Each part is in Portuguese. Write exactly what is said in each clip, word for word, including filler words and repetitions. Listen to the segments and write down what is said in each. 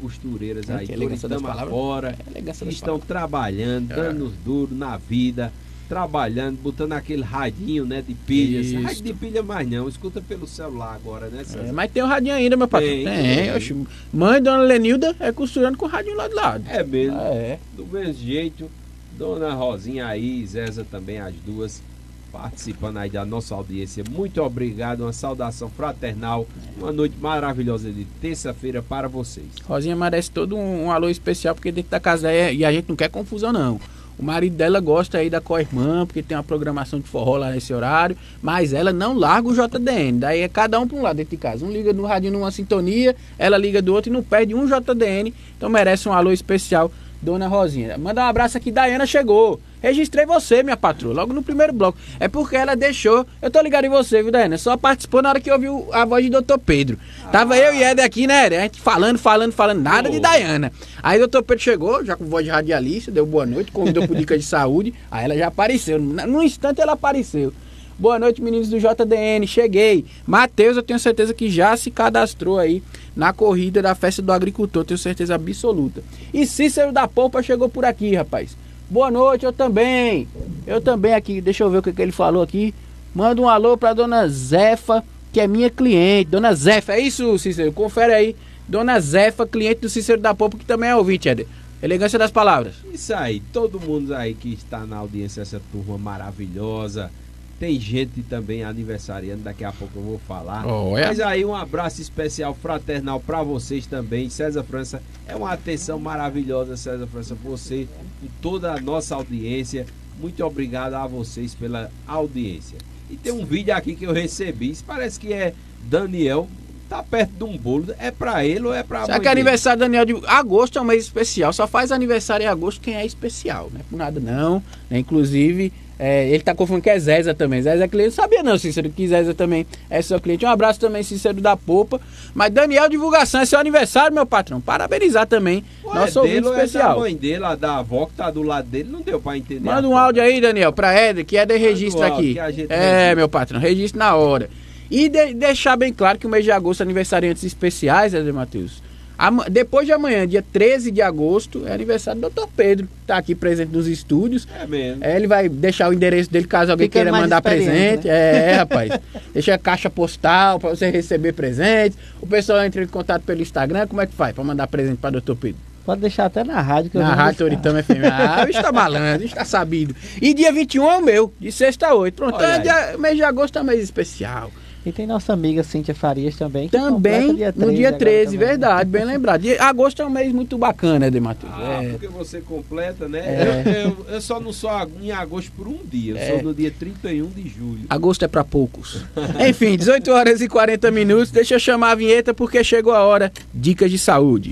costureiras É, aí, que todas elegância das estão palavras. agora, É, elegância que das estão palavras. trabalhando, É. dando duro na vida, trabalhando, botando aquele radinho, né, de pilha. Isso. Rádio de pilha mais não, escuta pelo celular agora, né, César? É, mas tem o radinho ainda, meu patrão. Tem, Tem, tem. oxe. Mãe, dona Lenilda, é costurando com o radinho lá do lado. É mesmo, É. do mesmo jeito, Dona Rosinha aí, Zéza também, as duas, participando aí da nossa audiência. Muito obrigado, uma saudação fraternal, uma noite maravilhosa de terça-feira para vocês. Rosinha merece todo um, um alô especial, porque dentro da casa é, e a gente não quer confusão, não. O marido dela gosta aí da co-irmã, porque tem uma programação de forró lá nesse horário, mas ela não larga o J D N. Daí é cada um para um lado dentro de casa. Um liga no radinho numa sintonia, ela liga do outro e não perde um J D N. Então merece um alô especial, Dona Rosinha. Manda um abraço aqui, Daiana chegou. Registrei você, minha patroa, logo no primeiro bloco. É porque ela deixou. Eu tô ligado em você, viu, Daiana? Só participou na hora que ouviu a voz de doutor Pedro. Ah. Tava eu e Éder aqui, né, Éder? A gente falando, falando, falando, nada oh. de Daiana. Aí o doutor Pedro chegou, já com voz de radialista, deu boa noite, convidou por dica de saúde. Aí ela já apareceu. Num instante ela apareceu. Boa noite, meninos do J D N. Cheguei. Matheus, eu tenho certeza que já se cadastrou aí na corrida da festa do agricultor. Tenho certeza absoluta. E Cícero da Polpa chegou por aqui, rapaz. Boa noite, eu também. Eu também aqui. Deixa eu ver o que, que ele falou aqui. Manda um alô pra Dona Zefa, que é minha cliente. Dona Zefa, é isso, Cícero? Confere aí. Dona Zefa, cliente do Cícero da Polpa, que também é ouvinte, Éder. Elegância das palavras. Isso aí. Todo mundo aí que está na audiência, essa turma maravilhosa. Tem gente também aniversariando, daqui a pouco eu vou falar. Oh, é? Mas aí um abraço especial, fraternal para vocês também. César França, é uma atenção maravilhosa, César França, você e toda a nossa audiência. Muito obrigado a vocês pela audiência. E tem um vídeo aqui que eu recebi, isso parece que é Daniel, tá perto de um bolo. É para ele ou é para Será que é aniversário Daniel de agosto é um mês especial? Só faz aniversário em agosto quem é especial, não é por nada não, né? Inclusive... É, ele tá confundindo que é Zéza também. Zéza é cliente. Sabia não, Cícero, que Zéza também é seu cliente. Um abraço também, Cícero da Polpa. Mas Daniel, divulgação, é seu aniversário, meu patrão. Parabenizar também. Ué, nosso ouvinte dele, especial. É da mãe dele, a da avó que tá do lado dele, não deu pra entender. Manda um áudio aí, Daniel, pra Éder, que Éder registra aqui. É, registra. Meu patrão, registra na hora. E de, deixar bem claro que o mês de agosto, aniversariantes especiais, Éder Matheus. Depois de amanhã, dia treze de agosto, é aniversário do doutor Pedro, tá aqui presente nos estúdios. É mesmo. É, ele vai deixar o endereço dele caso alguém Fica queira mandar presente. Né? É, rapaz. Deixa a caixa postal para você receber presentes. O pessoal entra em contato pelo Instagram. Como é que faz para mandar presente para doutor Pedro? Pode deixar até na rádio. Que na eu rádio Toritama F M. Ah, o bicho tá malandro, o bicho tá sabido. E dia vinte e um é o meu, de sexta a oito. Pronto, é dia, mês de agosto é um mês especial. E tem nossa amiga Cíntia Farias também. Que também, dia treze, no dia treze, também, verdade, né? Bem lembrado. Dia, agosto é um mês muito bacana, Éder Matheus. Ah, é. porque você completa, né? É. Eu, eu, eu só não sou em agosto por um dia, eu é. sou no dia trinta e um de julho. Agosto é pra poucos. Enfim, dezoito horas e quarenta minutos. Deixa eu chamar a vinheta porque chegou a hora. Dicas de saúde.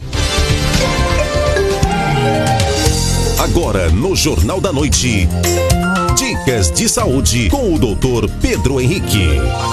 Agora no Jornal da Noite, Dicas de Saúde com o doutor Pedro Henrique.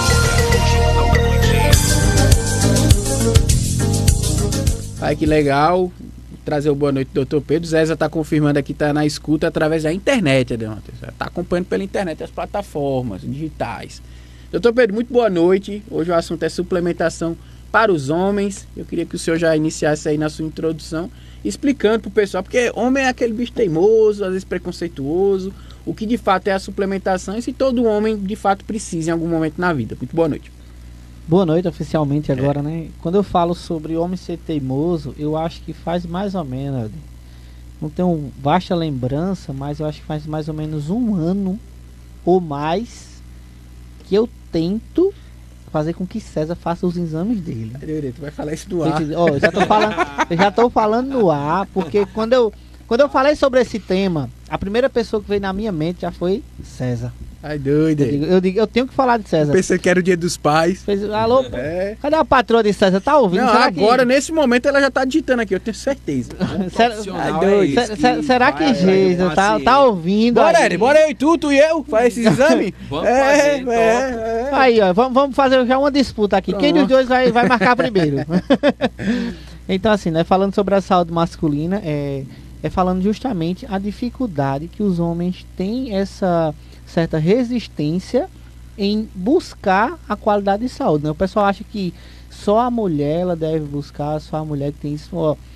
Ai, que legal. Trazer o boa noite, doutor Pedro. Zéza tá confirmando aqui, tá na escuta através da internet, tá acompanhando pela internet as plataformas digitais. Doutor Pedro, muito boa noite. Hoje o assunto é suplementação para os homens. Eu queria que o senhor já iniciasse aí na sua introdução, explicando pro pessoal, porque homem é aquele bicho teimoso, às vezes preconceituoso, o que de fato é a suplementação e se todo homem de fato precisa em algum momento na vida. Muito boa noite. Boa noite oficialmente agora, é. né? Quando eu falo sobre homem ser teimoso, eu acho que faz mais ou menos, não tenho vasta lembrança, mas eu acho que faz mais ou menos um ano ou mais que eu tento fazer com que César faça os exames dele. Tu vai falar isso no ar. Oh, eu já tô falando, eu já tô falando no ar, porque quando eu, quando eu falei sobre esse tema, a primeira pessoa que veio na minha mente já foi César. Ai, doido. Eu, digo, eu, digo, eu tenho que falar de César. Eu pensei que era o dia dos pais. Fez, alô, é. Cadê a patroa de César? Tá ouvindo? Não, será agora, que... nesse momento, ela já tá digitando aqui, eu tenho certeza. será, é que, será, será que Jesus tá, tá ouvindo? Bora, Eri, bora eu e tu, tu e eu, faz esse exame? Vamos é, fazer, então. é, é. Aí, ó, vamos, vamos fazer já uma disputa aqui. Pronto. Quem dos dois vai, vai marcar primeiro? Então, assim, né, falando sobre a saúde masculina, é, é falando justamente a dificuldade que os homens têm essa certa resistência em buscar a qualidade de saúde, né? O pessoal acha que só a mulher ela deve buscar, só a mulher que tem isso. Ó,